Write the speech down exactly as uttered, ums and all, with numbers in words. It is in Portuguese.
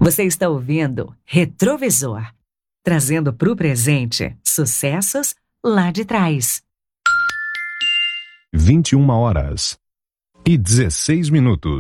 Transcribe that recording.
Você está ouvindo Retrovisor, trazendo para o presente sucessos lá de trás. vinte e uma horas e dezesseis minutos.